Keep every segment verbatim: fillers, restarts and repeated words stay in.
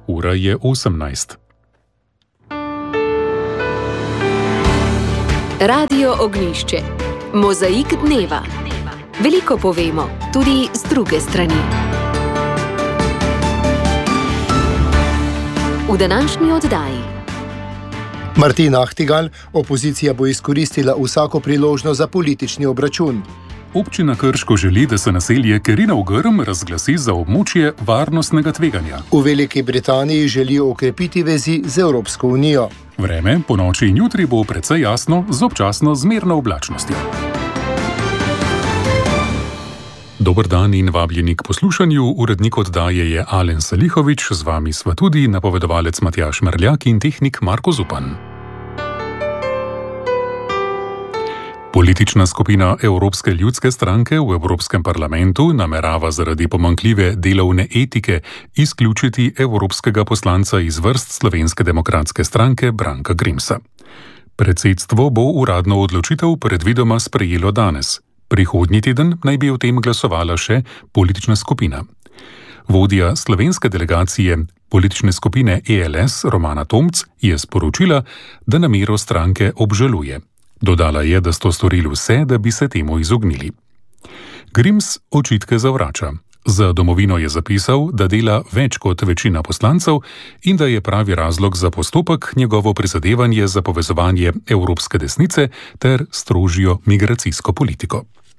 ura je osemnajst. Radio Ognjišče. Mozaik dneva. Veliko povemo, tudi z druge strani. V današnji oddaji. Martin Nachtigal, opozicija bo izkoristila vsako priložnost za politični obračun. Občina Krško želi, da se naselje Kerinov Grm razglasi za območje varnostnega tveganja. V Veliki Britaniji želijo okrepiti vezi z Evropsko unijo. Vreme po noči in jutri bo precej jasno z občasno zmerno oblačnostjo. Dober dan in vabljeni k poslušanju. Urednik oddaje je Alen Salihovič, z vami sva tudi napovedovalec Matjaž Merljak in tehnik Marko Zupan. Politična skupina Evropske ljudske stranke v Evropskem parlamentu namerava zaradi pomanjkljive delovne etike izključiti evropskega poslanca iz vrst Slovenske demokratske stranke Branka Grimsa. Predsedstvo bo uradno odločitev predvidoma sprejelo danes. Prihodnji teden naj bi o tem glasovala še politična skupina. Vodja slovenske delegacije politične skupine E L S Romana Tomc je sporočila, da namero stranke obžaluje. Dodala je, da so storili vse, da bi se temu izognili. Grims očitke zavrača. Za Domovino je zapisal, da dela več kot večina poslancev in da je pravi razlog za postopek njegovo prizadevanje za povezovanje evropske desnice ter strožjo migracijsko politiko.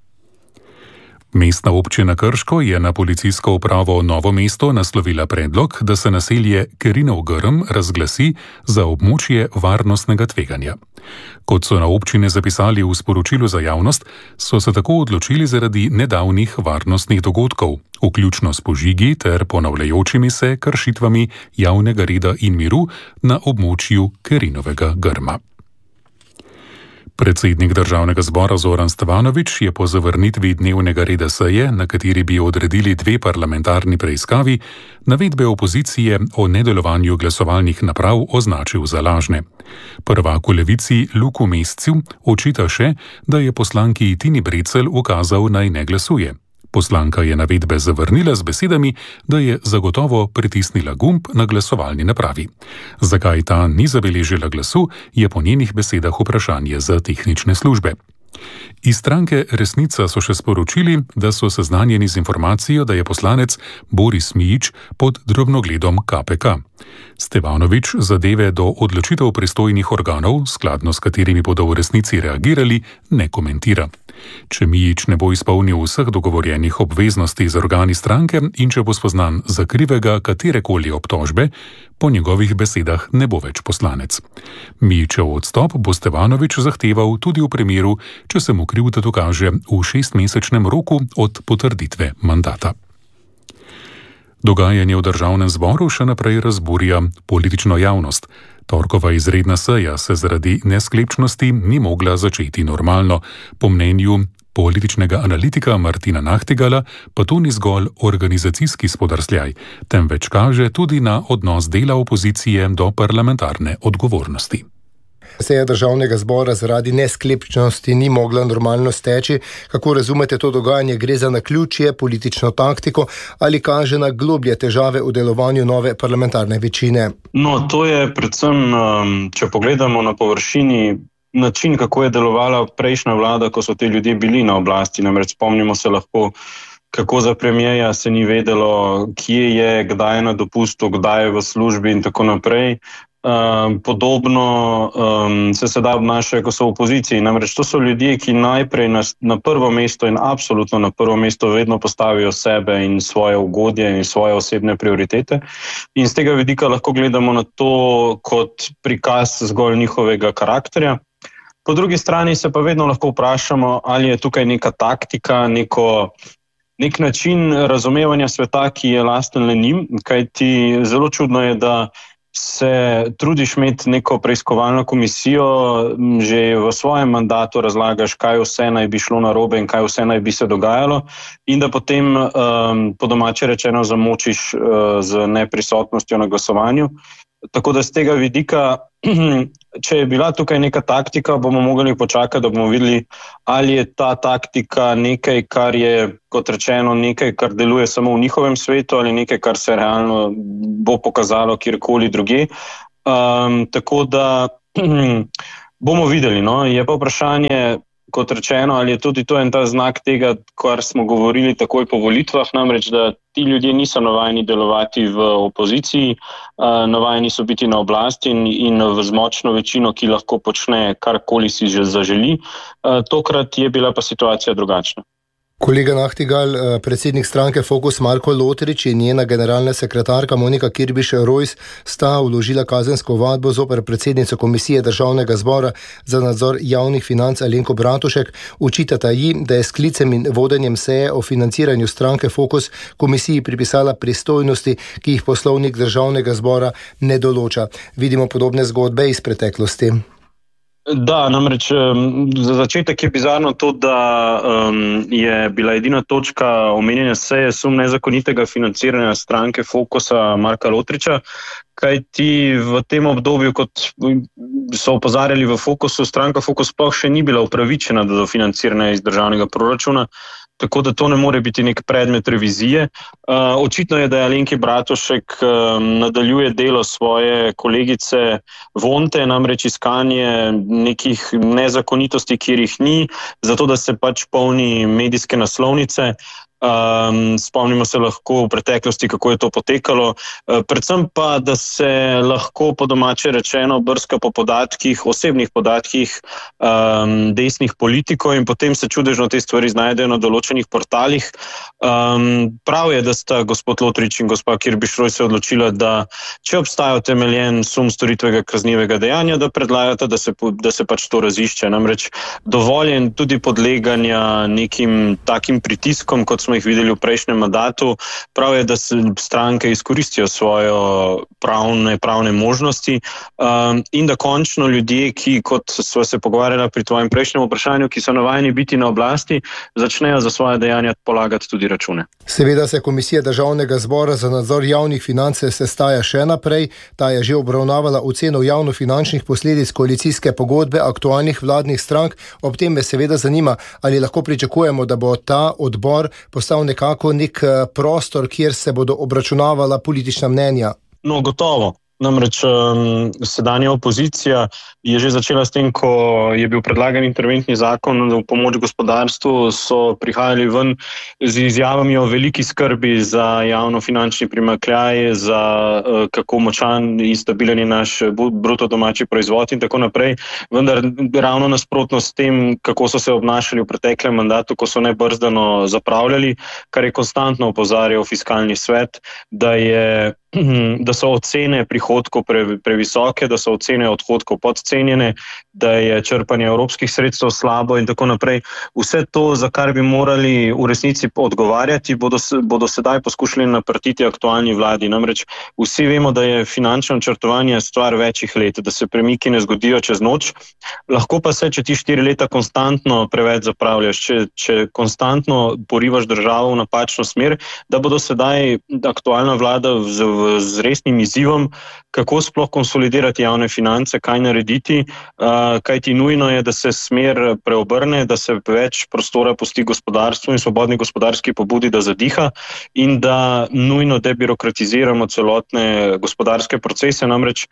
Mestna občina Krško je na policijsko upravo Novo mesto naslovila predlog, da se naselje Kerinov Grm razglasi za območje varnostnega tveganja. Kot so na občine zapisali v sporočilu za javnost, so se tako odločili zaradi nedavnih varnostnih dogodkov, vključno s požigi ter ponavljajočimi se kršitvami javnega reda in miru na območju Kerinovega Grma. Predsednik državnega zbora Zoran Stevanović je po zavrnitvi dnevnega reda seje, na kateri bi odredili dve parlamentarni preiskavi, navedbe opozicije o nedelovanju glasovalnih naprav označil za lažne. Prvak v Levici Luku Mescu očita še, da je poslanki Tini Brecelj ukazal, naj ne glasuje. Poslanka je navedbe zavrnila z besedami, da je zagotovo pritisnila gumb na glasovalni napravi. Zakaj ta ni zabeležila glasu, je po njenih besedah vprašanje za tehnične službe. Iz stranke Resnica so še sporočili, da so seznanjeni z informacijo, da je poslanec Boris Mijić pod drobnogledom K P K. Stevanović zadeve do odločitev pristojnih organov, skladno s katerimi bodo v resnici reagirali, ne komentira. Če Mijić ne bo izpolnil vseh dogovorjenih obveznosti z organi stranke in če bo spoznan za krivega katerekoli obtožbe, po njegovih besedah ne bo več poslanec. Mijićev odstop bo Stevanović zahteval tudi v primeru, če se mu krivda dokaže v šestmesečnem roku od potrditve mandata. Dogajanje v državnem zboru še naprej razburja politično javnost. Torkova izredna seja se zaradi nesklepčnosti ni mogla začeti normalno. Po mnenju političnega analitika Martina Nachtigala pa to ni zgolj organizacijski spodrsljaj, temveč kaže tudi na odnos dela opozicije do parlamentarne odgovornosti. Seja državnega zbora zaradi nesklepčnosti ni mogla normalno steči. Kako razumete to dogajanje? Gre za naključje, politično taktiko ali kaže na globlje težave v delovanju nove parlamentarne večine? No, to je predvsem, če pogledamo na površini, način, kako je delovala prejšnja vlada, ko so ti ljudje bili na oblasti. Namreč spomnimo se lahko, kako za premijeja se ni vedelo, kje je, kdaj je na dopustu, kdaj je v službi in tako naprej. Um, podobno um, se sedaj obnašajo, ko so v opoziciji. Namreč to so ljudje, ki najprej na, na prvo mesto in absolutno na prvo mesto vedno postavijo sebe in svoje ugodje in svoje osebne prioritete. In z tega vidika lahko gledamo na to kot prikaz zgolj njihovega karakterja. Po drugi strani se pa vedno lahko vprašamo, ali je tukaj neka taktika, neko, nek način razumevanja sveta, ki je lasten le njim, kajti zelo čudno je, da se trudiš imeti neko preiskovalno komisijo, že v svojem mandatu razlagaš, kaj vse naj bi šlo narobe in kaj vse naj bi se dogajalo in da potem um, po domače rečeno zamočiš uh, z neprisotnostjo na glasovanju. Tako da z tega vidika če je bila tukaj neka taktika, bomo mogli počakati, da bomo videli, ali je ta taktika nekaj, kar je, kot rečeno, nekaj, kar deluje samo v njihovem svetu, ali nekaj, kar se realno bo pokazalo kjerkoli drugje. Um, tako da bomo videli. No? Je pa vprašanje, kot rečeno, ali je tudi to en ta znak tega, kar smo govorili takoj po volitvah, namreč, da ti ljudje niso navajeni delovati v opoziciji, uh, navajeni so biti na oblasti in, in z močno večino, ki lahko počne karkoli si že zaželi. Uh, tokrat je bila pa situacija drugačna. Kolega Nahtigal, predsednik stranke Fokus Marko Lotrič in njena generalna sekretarka Monika Kirbiš-Rojs sta vložila kazensko ovadbo zoper predsednico Komisije Državnega zbora za nadzor javnih financ Alenko Bratušek. Očitata ji, da je s sklicem in vodenjem seje o financiranju stranke Fokus komisiji pripisala pristojnosti, ki jih poslovnik Državnega zbora ne določa. Vidimo podobne zgodbe iz preteklosti. Da, namreč za začetek je bizarno to, da um, je bila edina točka omenjene seje sum nezakonitega financiranja stranke Fokusa Marka Lotriča, kaj ti v tem obdobju, kot so opozarjali v Fokusu, stranka Fokus sploh še ni bila upravičena do financiranja iz državnega proračuna, tako da to ne more biti nek predmet revizije. Uh, očitno je, da je Alenki Bratušek um, nadaljuje delo svoje kolegice Vonte, namreč iskanje nekih nezakonitosti, kjer jih ni, zato da se pač polni medijske naslovnice. Um, spomnimo se lahko v preteklosti, kako je to potekalo, uh, predvsem pa, da se lahko po domače rečeno brska po podatkih, osebnih podatkih um, desnih politikov in potem se čudežno te stvari znajdejo na določenih portalih. Um, prav je, da sta gospod Lotrič in gospa Kirbiš-Rojs se odločila, da če obstaja utemeljen sum storitvega kaznivega dejanja, da predlagata, da se, da se pač to razišče. Namreč dovoljen tudi podleganja nekim takim pritiskom, kot smo jih videli v prejšnjem mandatu. Prav je, da se stranke izkoristijo svojo pravne, pravne možnosti um, in da končno ljudje, ki, kot so se pogovarjali pri tvojem prejšnjem vprašanju, ki so navajeni biti na oblasti, začnejo za svoje dejanja polagati tudi račune. Seveda se Komisija Državnega zbora za nadzor javnih financ sestaja še naprej. Ta je že obravnavala oceno javnofinančnih posledic koalicijske pogodbe aktualnih vladnih strank. Ob tem me seveda zanima, ali lahko pričakujemo, da bo ta odbor postal nekako nek prostor, kjer se bodo obračunavala politična mnenja. No, gotovo. Namreč um, sedanja opozicija je že začela s tem, ko je bil predlagan interventni zakon v pomoč gospodarstvu, so prihajali ven z izjavami o veliki skrbi za javnofinančni primanjkljaj, za uh, kako močan in stabilen je naš bruto domači proizvod in tako naprej. Vendar ravno nasprotno s tem, kako so se obnašali v preteklem mandatu, ko so nebrzdano zapravljali, kar je konstantno opozarjal Fiskalni svet, da je da so ocene prihodkov pre, previsoke, da so ocene odhodkov podcenjene, da je črpanje evropskih sredstev slabo in tako naprej. Vse to, za kar bi morali v resnici odgovarjati, bodo, bodo sedaj poskušali naprtiti aktualni vladi. Namreč vsi vemo, da je finančno načrtovanje stvar večjih let, da se premiki ne zgodijo čez noč. Lahko pa se, če ti štiri leta konstantno preveč zapravljaš, če, če konstantno porivaš državo v napačno smer, da bodo sedaj aktualna vlada v z resnim izzivom, kako sploh konsolidirati javne finance, kaj narediti, kajti nujno je, da se smer preobrne, da se več prostora pusti gospodarstvu in svobodni gospodarski pobudi, da zadiha in da nujno debirokratiziramo celotne gospodarske procese. Namreč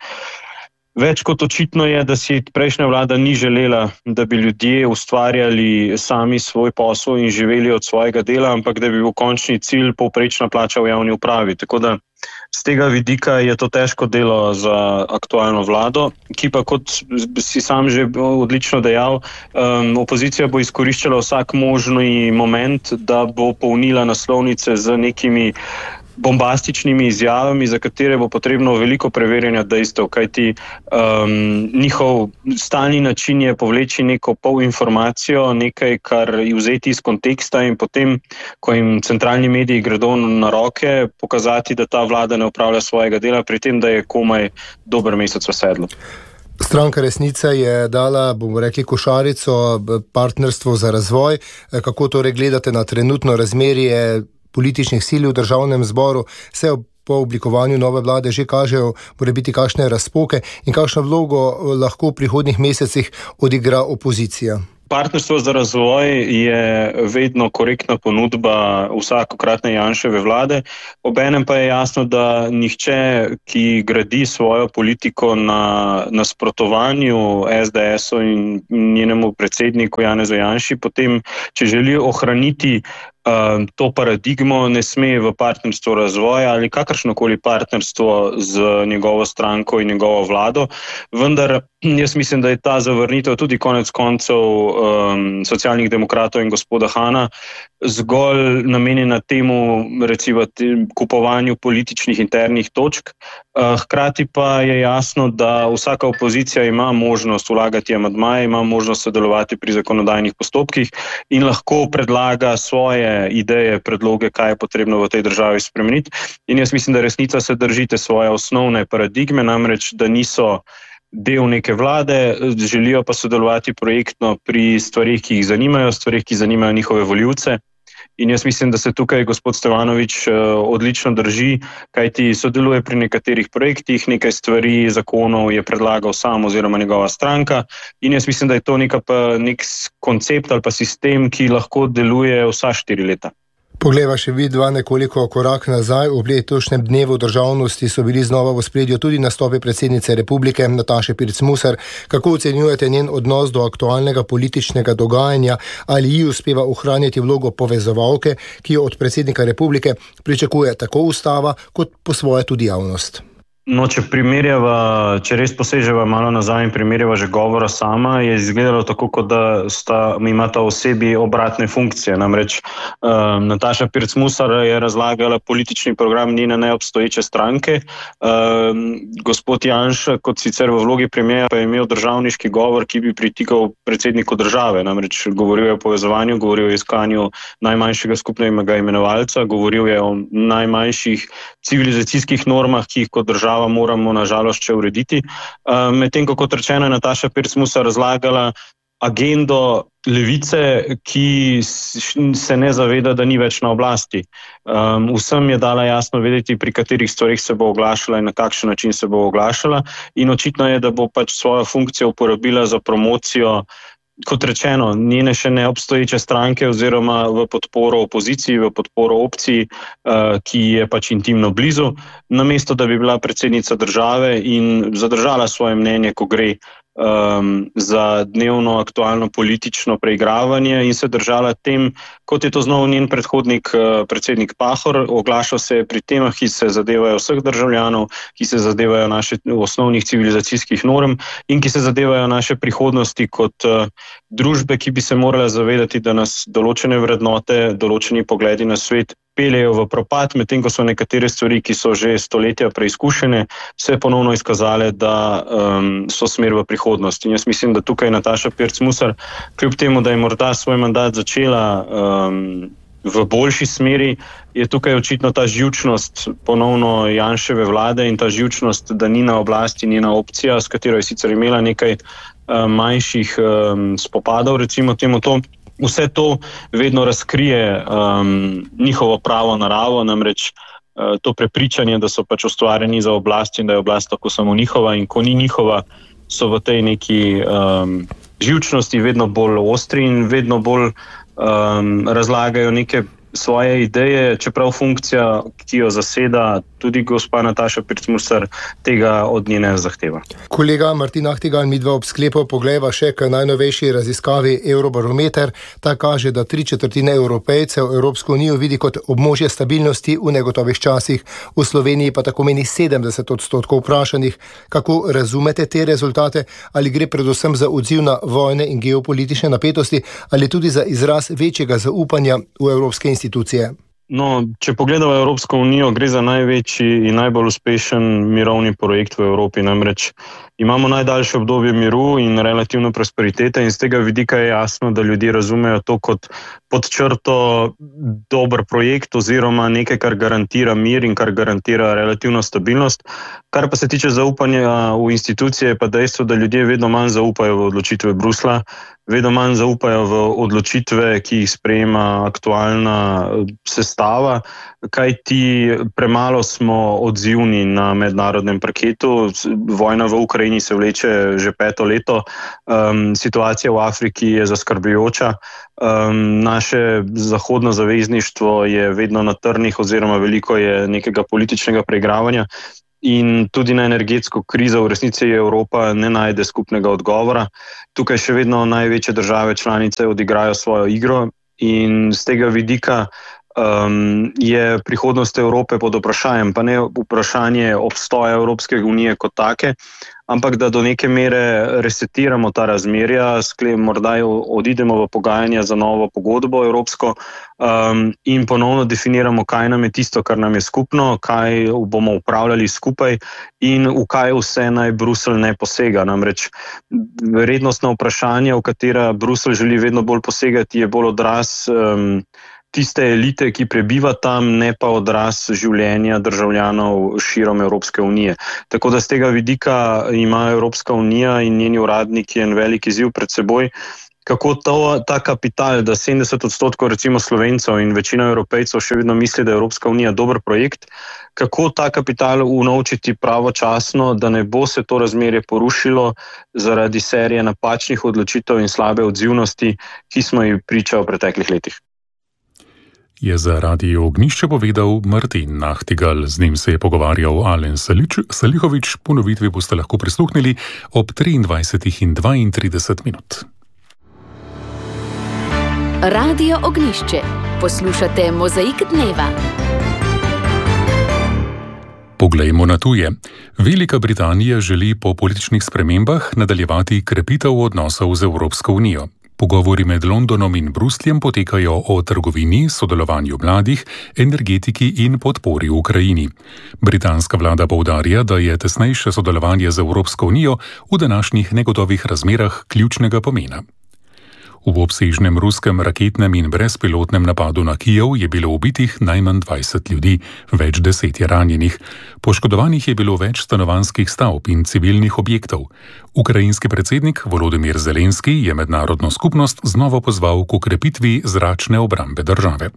več kot očitno je, da si prejšnja vlada ni želela, da bi ljudje ustvarjali sami svoj posel in živeli od svojega dela, ampak da bi bil končni cilj povprečna plača v javni upravi. Tako da z tega vidika je to težko delo za aktualno vlado, ki pa, kot si sam že odlično dejal, um, opozicija bo izkoriščala vsak možni moment, da bo polnila naslovnice z nekimi bombastičnimi izjavami, za katere bo potrebno veliko preverjanja dejstev, kajti um, njihov stalni način je povleči neko polinformacijo, nekaj, kar je vzeti iz konteksta in potem, ko jim centralni mediji gredo na roke, pokazati, da ta vlada ne opravlja svojega dela, pri tem, da je komaj dober mesec v sedlu. Stranka Resnica je dala, bomo rekli, košarico partnerstvo za razvoj. Kako torej gledate na trenutno razmerje političnih sil v državnem zboru? Se ob po oblikovanju nove vlade že kažejo, mora biti kakšne razpoke in kakšno vlogo lahko v prihodnjih mesecih odigra opozicija? Partnerstvo za razvoj je vedno korektna ponudba vsakokratne Janševe vlade, obenem pa je jasno, da nihče, ki gradi svojo politiko na nasprotovanju es de esu in njenemu predsedniku Janezu Janši, potem, če želi ohraniti uh, to paradigmo, ne sme v partnerstvo razvoja ali kakršnokoli partnerstvo z njegovo stranko in njegovo vlado, vendar jaz mislim, da je ta zavrnitev tudi konec koncev um, socialnih demokratov in gospoda Hana zgolj namenjena temu, recimo, kupovanju političnih internih točk. Uh, hkrati pa je jasno, da vsaka opozicija ima možnost vlagati amandmaje, ima možnost sodelovati pri zakonodajnih postopkih in lahko predlaga svoje ideje, predloge, kaj je potrebno v tej državi spremeniti. In jaz mislim, da resnica se držite svoje osnovne paradigme, namreč, da niso del neke vlade, želijo pa sodelovati projektno pri stvarih, ki jih zanimajo, stvarih, ki zanimajo njihove volivce. In jaz mislim, da se tukaj gospod Stevanović odlično drži, kajti sodeluje pri nekaterih projektih, nekaj stvari, zakonov je predlagal sam oziroma njegova stranka. In jaz mislim, da je to neka pa nek koncept ali pa sistem, ki lahko deluje vsa štiri leta. Poglejva še vidva nekoliko korak nazaj. Ob letošnjem dnevu državnosti so bili znova v ospredju tudi nastopi predsednice republike Nataše Pirc Musar. Kako ocenjujete njen odnos do aktualnega političnega dogajanja? Ali ji uspeva ohranjati vlogo povezovalke, ki jo od predsednika republike pričakuje tako ustava, kot po svoje tudi javnost? No, če primerjava, če res poseževa malo nazaj in primerjava že govora sama, je izgledalo tako, kot da sta, imata osebi obratne funkcije. Namreč um, Nataša Pirc Musar je razlagala politični program njene neobstoječe stranke. Um, gospod Janša, kot sicer v vlogi premierja, pa je imel državniški govor, ki bi pritikal predsedniku države. Namreč govoril je o povezovanju, govoril je o iskanju najmanjšega skupnega imenovalca, govoril je o najmanjših civilizacijskih normah, ki jih kot država moramo nažalost še urediti. Medtem ko, kot rečeno, je Nataša Pirc Musar razlagala agendo levice, ki se ne zaveda, da ni več na oblasti. Vsem je dala jasno vedeti, pri katerih stvarih se bo oglašala in na kakšen način se bo oglašala, in očitno je, da bo pač svojo funkcijo uporabila za promocijo, kot rečeno, njene še neobstoječe stranke oziroma v podporo opoziciji, v podporo opciji, ki je pač intimno blizu, namesto da bi bila predsednica države in zadržala svoje mnenje, ko gre um, za dnevno aktualno politično preigravanje in se držala tem, kot je to znal njen predhodnik, predsednik Pahor. Oglašal se je pri temah, ki se zadevajo vseh državljanov, ki se zadevajo naše osnovnih civilizacijskih norm in ki se zadevajo naše prihodnosti kot uh, družbe, ki bi se morala zavedati, da nas določene vrednote, določeni pogledi na svet peljejo v propad, medtem ko so nekatere stvari, ki so že stoletja preizkušene, se ponovno izkazale, da um, so smer v prihodnost. In jaz mislim, da tukaj Nataša Pirc Musar, kljub temu, da je morda svoj mandat začela um, v boljši smeri, je tukaj očitno ta živčnost ponovno Janševe vlade in ta živčnost, da ni na oblasti njena opcija, s katero je sicer imela nekaj um, manjših um, spopadov, recimo temu to. Vse to vedno razkrije um, njihovo pravo naravo, namreč uh, to prepričanje, da so pač ustvarjeni za oblast in da je oblast tako samo njihova, in ko ni njihova, so v tej neki um, živčnosti vedno bolj ostri in vedno bolj um, razlagajo neke svoje ideje, čeprav funkcija, ki jo zaseda tudi gospa Nataša Pirc Musar, tega od nje ne zahteva. Kolega Martin Ahtigal, midva ob sklepu poglejva še k najnovejši raziskavi Eurobarometer. Ta kaže, da tri četrtine Evropejcev Evropsko unijo vidi kot območje stabilnosti v negotovih časih. V Sloveniji pa tako meni sedemdeset odstotkov vprašanih. Kako razumete te rezultate? Ali gre predvsem za odziv na vojne in geopolitične napetosti ali tudi za izraz večjega zaupanja v evropske institucije? Institucije. No, če pogledamo Evropsko unijo, gre za največji in najbolj uspešen mirovni projekt v Evropi. Namreč imamo najdaljše obdobje miru in relativno prosperitete in z tega vidika je jasno, da ljudje razumejo to kot pod črto dober projekt oziroma nekaj, kar garantira mir in kar garantira relativno stabilnost. Kar pa se tiče zaupanja v institucije, pa dejstvo, da ljudje vedno manj zaupajo v odločitve Bruslja, vedno manj zaupajo v odločitve, ki jih sprejema aktualna sestava, kaj ti premalo smo odzivni na mednarodnem parketu. Vojna v Ukrajini se vleče že peto leto, um, situacija v Afriki je zaskrbljujoča, um, naše zahodno zavezništvo je vedno na trnih oziroma veliko je nekega političnega preigravanja. In tudi na energetsko krizo v resnici Evropa ne najde skupnega odgovora. Tukaj še vedno največje države članice odigrajo svojo igro in z tega vidika um, je prihodnost Evrope pod vprašanjem, pa ne vprašanje obstoja Evropske unije kot take, ampak da do neke mere resetiramo ta razmerja, sklep, morda odidemo v pogajanja za novo pogodbo evropsko um, in ponovno definiramo, kaj nam je tisto, kar nam je skupno, kaj bomo upravljali skupaj in v kaj vse naj Bruselj ne posega. Namreč vrednostno vprašanje, v katera Bruselj želi vedno bolj posegati, je bolj odraz um, tiste elite, ki prebiva tam, ne pa odraz življenja državljanov širom Evropske unije. Tako da z tega vidika ima Evropska unija in njeni uradniki en velik izziv pred seboj, kako to, ta kapital, da sedemdeset odstotkov recimo Slovencev in večina Evropejcev še vedno misli, da je Evropska unija dober projekt, kako ta kapital unovčiti pravočasno, da ne bo se to razmerje porušilo zaradi serije napačnih odločitev in slabe odzivnosti, ki smo jih priča v preteklih letih. Je za Radio Ognjišče povedal Martin Nahtigal. Z njim se je pogovarjal Alen Salič, Salihovič. Ponovitvi boste lahko prisluhnili ob triindvajsetih in dvaintrideset minut. Radio Ognjišče. Poslušate Mozaik dneva. Poglejmo na tuje. Velika Britanija želi po političnih spremembah nadaljevati krepitev odnosov z Evropsko unijo. Pogovori med Londonom in Brusljem potekajo o trgovini, sodelovanju mladih, energetiki in podpori Ukrajini. Britanska vlada poudarja, da je tesnejše sodelovanje z Evropsko unijo v današnjih negotovih razmerah ključnega pomena. V obsežnem ruskem raketnem in brezpilotnem napadu na Kijev je bilo ubitih najmanj dvajset ljudi, več deset je ranjenih. Poškodovanih je bilo več stanovanjskih stavb in civilnih objektov. Ukrajinski predsednik Volodymyr Zelenski je mednarodno skupnost znova pozval k okrepitvi zračne obrambe države.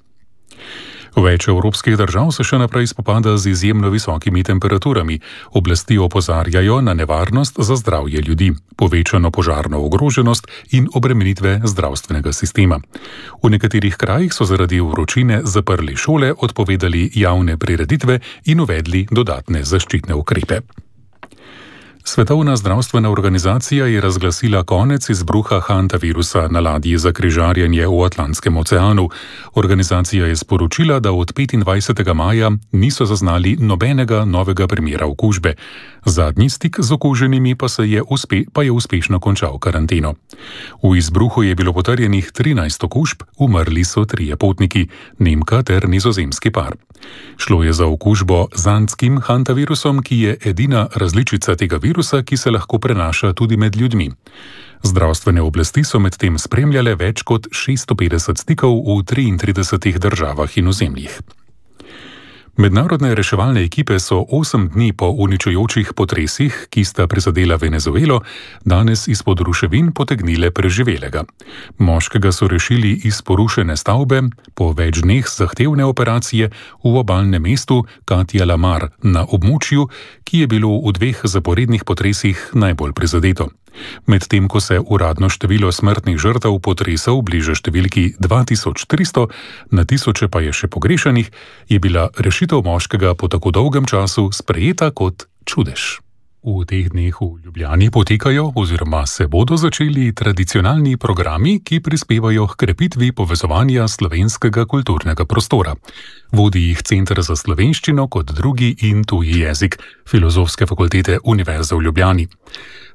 Več evropskih držav se še naprej spopada z izjemno visokimi temperaturami. Oblasti opozarjajo na nevarnost za zdravje ljudi, povečano požarno ogroženost in obremenitve zdravstvenega sistema. V nekaterih krajih so zaradi vročine zaprli šole, odpovedali javne prireditve in uvedli dodatne zaščitne ukrepe. Svetovna zdravstvena organizacija je razglasila konec izbruha hantavirusa na ladji za križarjenje v Atlantskem oceanu. Organizacija je sporočila, da od petindvajsetega maja niso zaznali nobenega novega primera okužbe. Zadnji stik z okuženimi pa, se je, uspe, pa je uspešno končal karanteno. V izbruhu je bilo potrjenih trinajst okužb, umrli so trije potniki, Nemka ter nizozemski par. Šlo je za okužbo z zandskim hantavirusom, ki je edina različica tega virusa, ki se lahko prenaša tudi med ljudmi. Zdravstvene oblasti so medtem spremljale več kot šeststo petdeset stikov v triintridesetih državah in ozemljih. Mednarodne reševalne ekipe so osem dni po uničujočih potresih, ki sta prizadela Venezuelo, danes izpod ruševin potegnile preživelega. Moškega so rešili iz porušene stavbe po več dneh zahtevne operacije v obalnem mestu Katja La Mar na območju, ki je bilo v dveh zaporednih potresih najbolj prizadeto. Medtem ko se uradno število smrtnih žrtev potresov bliža številki dva tisoč tristo, na tisoče pa je še pogrešanih, je bila rešitev moškega po tako dolgem času sprejeta kot čudež. V teh dneh v Ljubljani potekajo oziroma se bodo začeli tradicionalni programi, ki prispevajo k krepitvi povezovanja slovenskega kulturnega prostora. Vodi jih Center za slovenščino kot drugi in tuji jezik Filozofske fakultete Univerze v Ljubljani.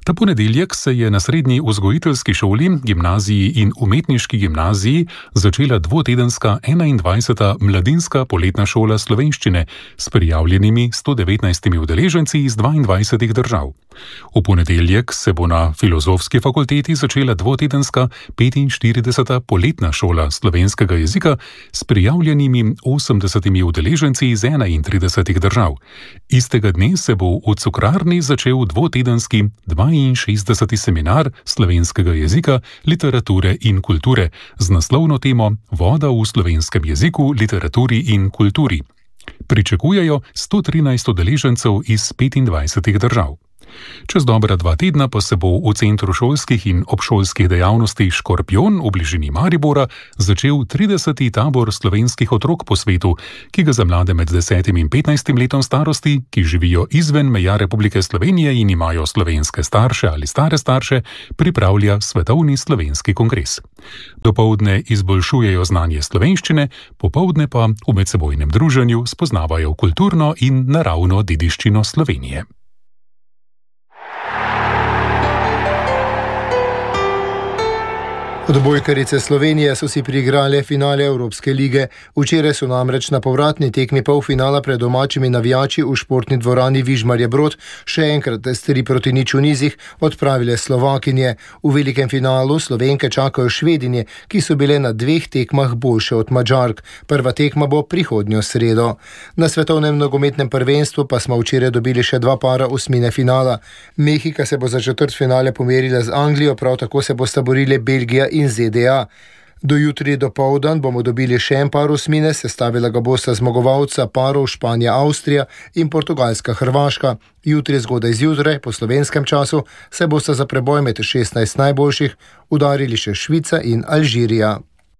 Ta ponedeljek se je na srednji vzgojiteljski šoli, gimnaziji in umetniški gimnaziji začela dvotedenska enaindvajseta mladinska poletna šola slovenščine s prijavljenimi sto devetnajstimi udeleženci iz dvaindvajsetih držav. V ponedeljek se bo na Filozofski fakulteti začela dvotedenska petinštirideseta poletna šola slovenskega jezika s prijavljenimi osemdesetimi udeleženci iz enaintridesetih držav. Istega dne se bo v Cukrarni začel dvotedenski dvainšestdeseti seminar slovenskega jezika, literature in kulture z naslovno temo Voda v slovenskem jeziku, literaturi in kulturi. Pričakujejo sto trinajst udeležencev iz petindvajsetih držav. Čez dobra dva tedna pa se bo v Centru šolskih in obšolskih dejavnosti Škorpion v bližini Maribora začel trideseti tabor slovenskih otrok po svetu, ki ga za mlade med desetim in petnajstim letom starosti, ki živijo izven meja Republike Slovenije in imajo slovenske starše ali stare starše, pripravlja Svetovni slovenski kongres. Dopoldne izboljšujejo znanje slovenščine, popoldne pa v medsebojnem druženju spoznavajo kulturno in naravno dediščino Slovenije. Odbojkarice Slovenije so si priigrale finale Evropske lige. Včeraj so namreč na povratni tekmi polfinala pred domačimi navijači v športni dvorani Vižmarje Brod še enkrat s tri proti nič v nizih odpravile Slovakinje. V velikem finalu Slovenke čakajo Švedinje, ki so bile na dveh tekmah boljše od Madžark. Prva tekma bo prihodnjo sredo. Na svetovnem nogometnem prvenstvu pa smo včeraj dobili še dva para osmine finala. Mehika se bo za četrtfinale pomerila z Anglijo, prav tako se bosta borili Belgija in Z D A. Do jutri dopoldan bomo dobili še en par osmine, sestavila ga bosta zmagovalca parov Španija-Avstrija in Portugalska-Hrvaška. Jutri zgodaj zjutraj, po slovenskem času, se bosta za preboj med šestnajst najboljših udarili še Švica in Alžirija.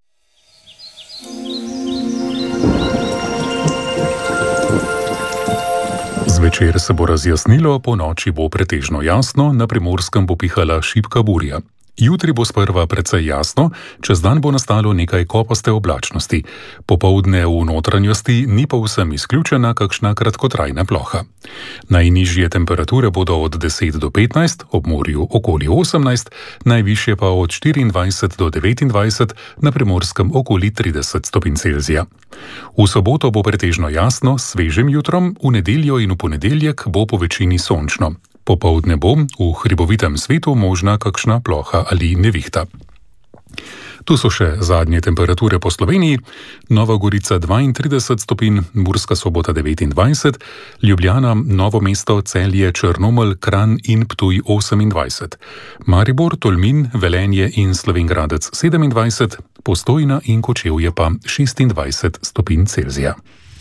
Zvečer se bo razjasnilo, po noči bo pretežno jasno, na Primorskem bo pihala šibka burja. Jutri bo sprva precej jasno, čez dan bo nastalo nekaj kopaste oblačnosti. Popoldne v notranjosti ni povsem izključena kakšna kratkotrajna ploha. Najnižje temperature bodo od deset do petnajst, ob morju okoli osemnajst, najvišje pa od štiriindvajset do devetindvajset, na Primorskem okoli trideset stopinj Celzija. V soboto bo pretežno jasno, s svežim jutrom, v nedeljo in v ponedeljek bo po večini sončno. Popoldne bo v hribovitem svetu možna kakšna ploha ali nevihta. Tu so še zadnje temperature po Sloveniji. Nova Gorica dvaintrideset stopinj, Murska Sobota devetindvajset, Ljubljana, Novo mesto, Celje, Črnomelj, Kranj in Ptuj osemindvajset. Maribor, Tolmin, Velenje in Slovenj Gradec sedemindvajset, Postojna in Kočevje pa šestindvajset stopinj Celzija.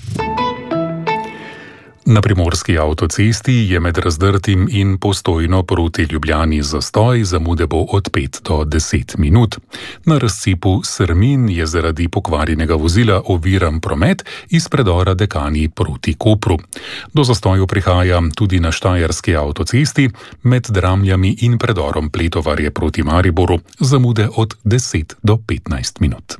Na primorski avtocesti je med Razdrtim in Postojno proti Ljubljani zastoj, zamude bo od pet do deset minut. Na razcepu Srmin je zaradi pokvarjenega vozila oviran promet iz predora Dekani proti Kopru. Do zastoju prihaja tudi na štajerski avtocesti med Dramljami in predorom Pletovarje proti Mariboru, zamude od deset do petnajst minut.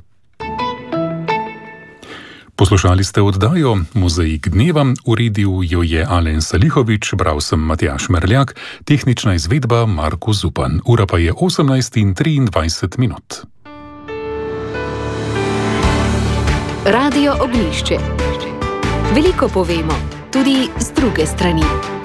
Poslušali ste oddajo Mozaik dneva, uredil jo je Alen Salihovič, bral sem Matjaž Merljak, tehnična izvedba Marko Zupan. Ura pa je osemnajst in triindvajset minut. Radio Ognjišče. Veliko povemo, tudi z druge strani.